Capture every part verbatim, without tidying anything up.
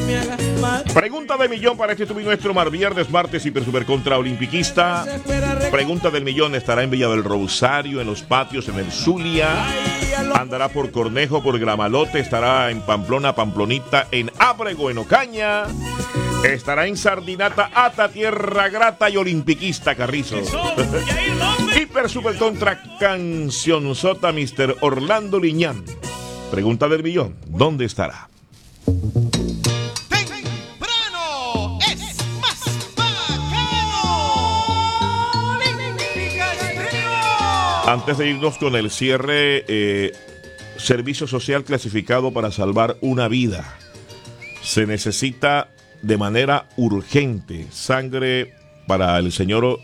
Pregunta de millón para este tuvi nuestro Mar Viernes, martes, Hiper Super Contra Olimpiquista. Pregunta del millón, estará en Villa del Rosario, en los patios, en el Zulia. Andará por Cornejo, por Gramalote, estará en Pamplona, Pamplonita, en Ábrego, en Ocaña. Estará en Sardinata, Ata, Tierra Grata y Olimpiquista, Carrizo. Hiper Super Contra Canción Sota, mister Orlando Liñán. Pregunta del millón, ¿dónde estará? Antes de irnos con el cierre, eh, servicio social clasificado para salvar una vida. Se necesita de manera urgente sangre para el señor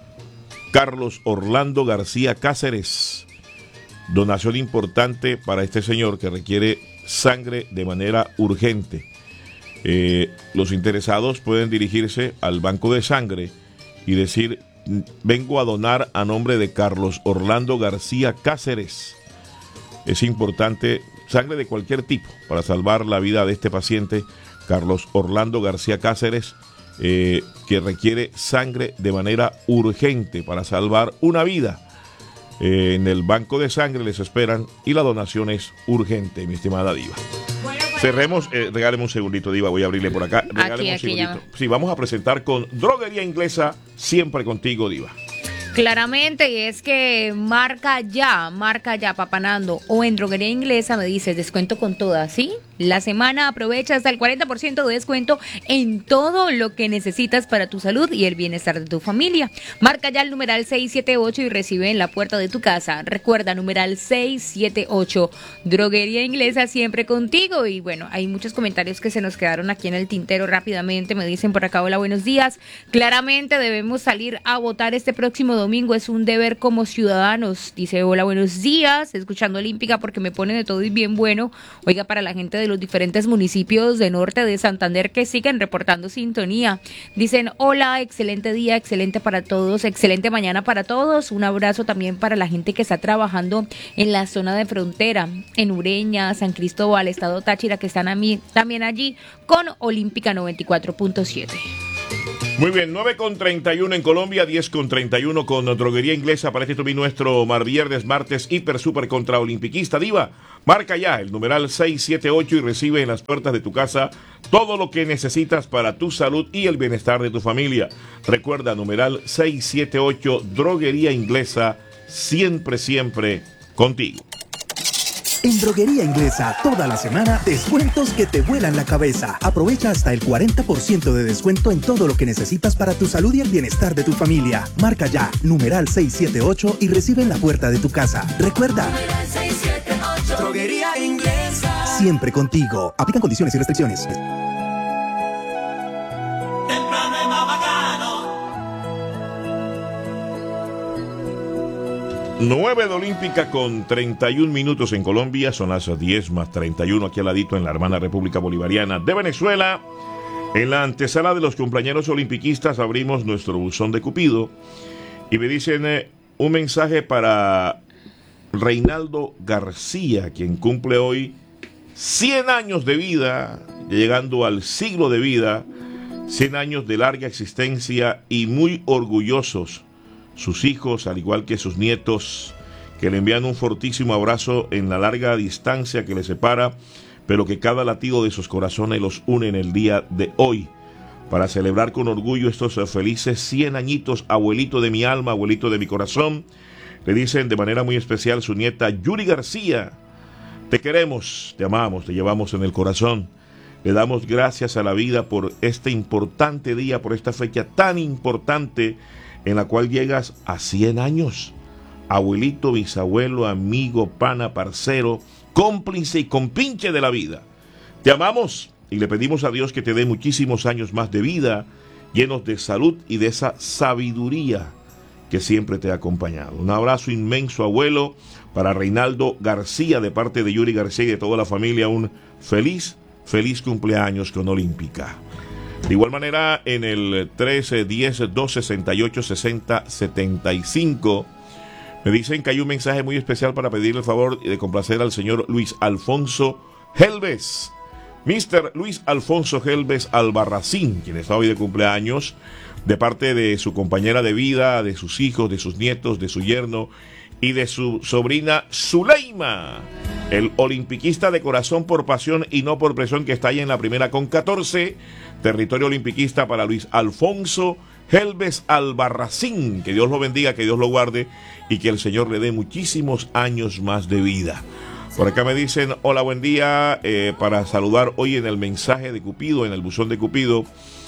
Carlos Orlando García Cáceres. Donación importante para este señor que requiere sangre de manera urgente. Eh, los interesados pueden dirigirse al banco de sangre y decir: vengo a donar a nombre de Carlos Orlando García Cáceres. Es importante, sangre de cualquier tipo, para salvar la vida de este paciente, Carlos Orlando García Cáceres, eh, que requiere sangre de manera urgente para salvar una vida. Eh, en el banco de sangre les esperan y la donación es urgente, mi estimada Diva. Cerremos, eh, regáleme un segundito, Diva, voy a abrirle por acá. Regáleme aquí, un segundito. Ya. Sí, vamos a presentar con Droguería Inglesa, siempre contigo, Diva. Claramente, y es que marca ya, marca ya, Papanando, o en Droguería Inglesa me dices descuento con todas, ¿sí? La semana aprovecha hasta el cuarenta por ciento de descuento en todo lo que necesitas para tu salud y el bienestar de tu familia. Marca ya el numeral seis siete ocho y recibe en la puerta de tu casa. Recuerda, numeral seis siete ocho, Droguería Inglesa, siempre contigo. Y bueno, hay muchos comentarios que se nos quedaron aquí en el tintero rápidamente. Me dicen por acá: hola, buenos días. Claramente debemos salir a votar este próximo domingo, es un deber como ciudadanos. Dice: hola, buenos días, escuchando Olímpica porque me pone de todo y bien bueno. Oiga, para la gente de los diferentes municipios de norte de Santander que siguen reportando sintonía. Dicen: hola, excelente día, excelente para todos, excelente mañana para todos. Un abrazo también para la gente que está trabajando en la zona de frontera, en Ureña, San Cristóbal, Estado Táchira, que están a mí, también allí con Olímpica noventa y cuatro punto siete. Muy bien, nueve con treinta y uno en Colombia, diez con treinta y uno con Droguería Inglesa. Para este tuvi nuestro Mar Viernes, martes, Hiper Super Contra Olimpiquista. Diva, marca ya el numeral seis siete ocho y recibe en las puertas de tu casa todo lo que necesitas para tu salud y el bienestar de tu familia. Recuerda, numeral seis siete ocho, Droguería Inglesa, siempre, siempre contigo. En Droguería Inglesa, toda la semana, descuentos que te vuelan la cabeza. Aprovecha hasta el cuarenta por ciento de descuento en todo lo que necesitas para tu salud y el bienestar de tu familia. Marca ya, numeral seis siete ocho y recibe en la puerta de tu casa. Recuerda, seis siete ocho, Droguería Inglesa, siempre contigo. Aplican condiciones y restricciones. temprano es más bacano. nueve de Olímpica con treinta y un minutos en Colombia, son las diez más treinta y uno aquí al ladito en la hermana República Bolivariana de Venezuela. En la antesala de los cumpleaños olimpiquistas abrimos nuestro buzón de Cupido y me dicen eh, un mensaje para Reinaldo García, quien cumple hoy cien años de vida, llegando al siglo de vida, cien años de larga existencia y muy orgullosos sus hijos, al igual que sus nietos, que le envían un fortísimo abrazo en la larga distancia que les separa, pero que cada latido de sus corazones los une en el día de hoy, para celebrar con orgullo estos felices cien añitos. Abuelito de mi alma, abuelito de mi corazón, le dicen de manera muy especial su nieta Yuri García: te queremos, te amamos, te llevamos en el corazón. Le damos gracias a la vida por este importante día, por esta fecha tan importante en la cual llegas a cien años. Abuelito, bisabuelo, amigo, pana, parcero, cómplice y compinche de la vida. Te amamos y le pedimos a Dios que te dé muchísimos años más de vida, llenos de salud y de esa sabiduría que siempre te ha acompañado. Un abrazo inmenso, abuelo, para Reinaldo García, de parte de Yuri García y de toda la familia. Un feliz, feliz cumpleaños con Olímpica. De igual manera, en el trece diez dos sesenta y ocho sesenta setenta y cinco, me dicen que hay un mensaje muy especial para pedirle el favor de complacer al señor Luis Alfonso Helves, mister Luis Alfonso Helves Albarracín, quien está hoy de cumpleaños, de parte de su compañera de vida, de sus hijos, de sus nietos, de su yerno y de su sobrina Zuleima, el olimpiquista de corazón por pasión y no por presión, que está ahí en la primera con catorce, territorio olimpiquista para Luis Alfonso Helves Albarracín. Que Dios lo bendiga, que Dios lo guarde y que el Señor le dé muchísimos años más de vida. Por acá me dicen, hola, buen día, eh, para saludar hoy en el mensaje de Cupido, en el buzón de Cupido,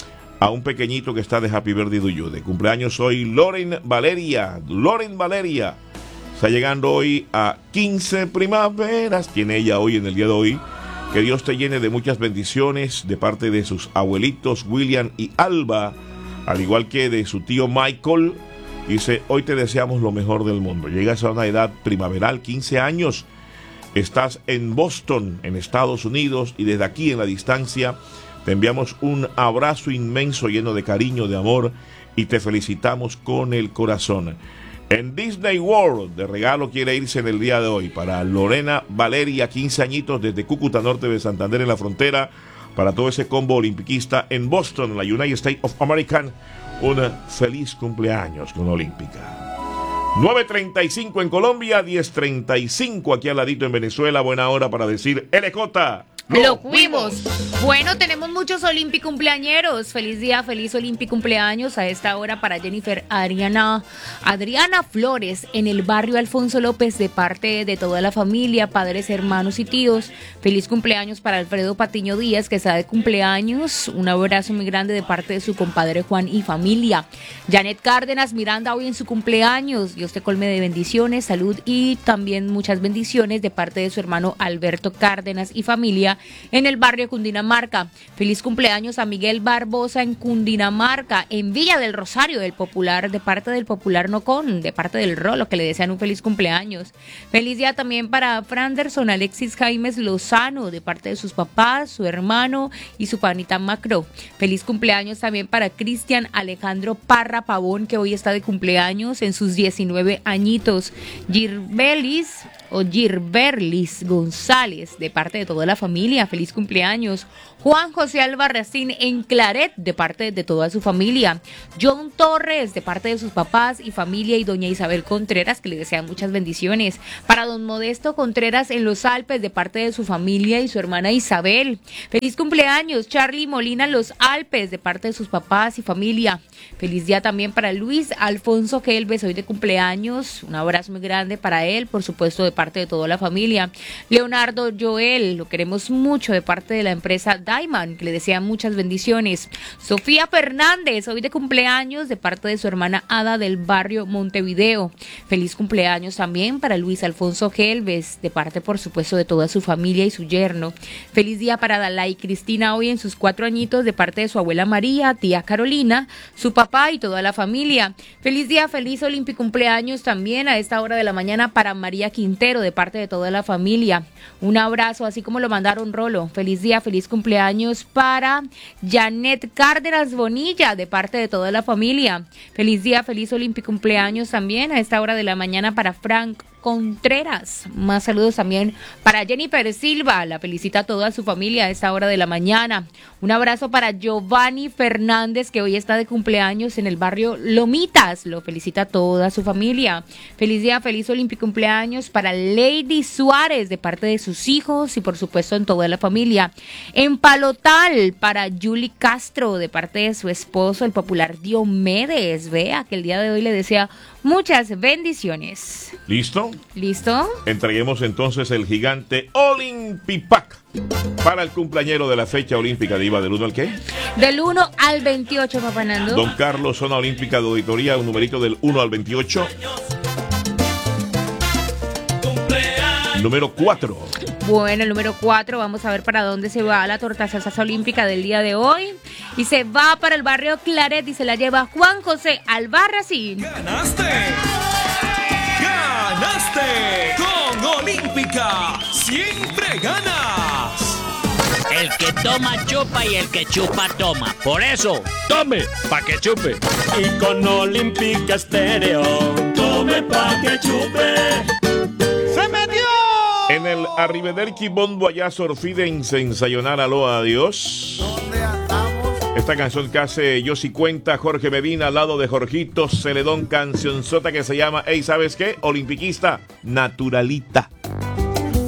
a un pequeñito que está de Happy Birthday to you. De cumpleaños hoy, Loren Valeria. Loren Valeria está llegando hoy a quince primaveras. Tiene ella hoy en el día de hoy. Que Dios te llene de muchas bendiciones de parte de sus abuelitos William y Alba, al igual que de su tío Michael. Dice, hoy te deseamos lo mejor del mundo. Llegas a una edad primaveral, quince años. Estás en Boston, en Estados Unidos, y desde aquí en la distancia te enviamos un abrazo inmenso lleno de cariño, de amor, y te felicitamos con el corazón. En Disney World, de regalo quiere irse en el día de hoy para Lorena Valeria, quince añitos, desde Cúcuta Norte de Santander en la frontera, para todo ese combo olimpiquista en Boston, en la United States of America. Un feliz cumpleaños con Olímpica. nueve treinta y cinco en Colombia, diez treinta y cinco aquí al ladito en Venezuela. Buena hora para decir L J. ¡Lo fuimos! Bueno, tenemos muchos Olympic cumpleañeros. Feliz día, feliz Olympic cumpleaños a esta hora para Jennifer Adriana, Adriana Flores en el barrio Alfonso López, de parte de toda la familia, padres, hermanos y tíos. Feliz cumpleaños para Alfredo Patiño Díaz, que está de cumpleaños. Un abrazo muy grande de parte de su compadre Juan y familia. Janet Cárdenas Miranda hoy en su cumpleaños. Dios te colme de bendiciones, salud y también muchas bendiciones de parte de su hermano Alberto Cárdenas y familia en el barrio Cundinamarca. Feliz cumpleaños a Miguel Barbosa en Cundinamarca, en Villa del Rosario, del Popular, de parte del Popular Nocón, de parte del Rolo, que le desean un feliz cumpleaños. Feliz día también para Franderson Alexis Jaimes Lozano, de parte de sus papás, su hermano y su panita Macro. Feliz cumpleaños también para Cristian Alejandro Parra Pavón, que hoy está de cumpleaños en sus diecinueve añitos. Girbelis o Girberlis González, de parte de toda la familia, feliz cumpleaños. Juan José Albarracín en Claret, de parte de toda su familia. John Torres, de parte de sus papás y familia, y doña Isabel Contreras, que le desean muchas bendiciones. Para don Modesto Contreras en Los Alpes, de parte de su familia y su hermana Isabel. Feliz cumpleaños. Charlie Molina en Los Alpes, de parte de sus papás y familia. Feliz día también para Luis Alfonso Helves, hoy de cumpleaños. Un abrazo muy grande para él, por supuesto, de parte de toda la familia. Leonardo Joel, lo queremos mucho, de parte de la empresa Diamond, que le desea muchas bendiciones. Sofía Fernández, hoy de cumpleaños, de parte de su hermana Ada del barrio Montevideo. Feliz cumpleaños también para Luis Alfonso Helves, de parte, por supuesto, de toda su familia y su yerno. Feliz día para Dalai Cristina, hoy en sus cuatro añitos, de parte de su abuela María, tía Carolina, su papá y toda la familia. Feliz día, feliz Olímpico cumpleaños también a esta hora de la mañana para María Quintero, de parte de toda la familia. Un abrazo, así como lo mandaron Rolo. Feliz día, feliz cumpleaños para Janet Cárdenas Bonilla, de parte de toda la familia. Feliz día, feliz Olímpico cumpleaños también a esta hora de la mañana para Frank Contreras. Más saludos también para Jennifer Silva, la felicita a toda su familia a esta hora de la mañana. Un abrazo para Giovanni Fernández, que hoy está de cumpleaños en el barrio Lomitas, lo felicita a toda su familia. Feliz día, feliz Olímpico cumpleaños para Lady Suárez, de parte de sus hijos y por supuesto en toda la familia. En Palotal para Julie Castro, de parte de su esposo, el popular Diomedes. Vea que el día de hoy le desea muchas bendiciones. ¿Listo? ¿Listo? Entreguemos entonces el gigante Olympipack para el cumpleañero de la fecha olímpica. Diva, ¿del uno al qué? Del uno al veintiocho, papá Nando. Don Carlos, zona olímpica de auditoría, un numerito del uno al veintiocho. Número cuatro. Bueno, el número cuatro, vamos a ver para dónde se va la torta salsa olímpica del día de hoy. Y se va para el barrio Claret y se la lleva Juan José Albarracín. ¡Ganaste! ¡Ganaste! Con Olímpica siempre ganas. El que toma chupa y el que chupa toma. Por eso, tome pa' que chupe. Y con Olímpica Estéreo, tome pa' que chupe. ¡Se metió! En el Arrivederci Bon Voyage Orfidense en Sayonara Loa Adiós. Esta canción que hace Yo Si Cuenta Jorge Medina al lado de Jorgito Celedón, cancionzota que se llama, hey, ¿sabes qué? Olimpiquista, Naturalita.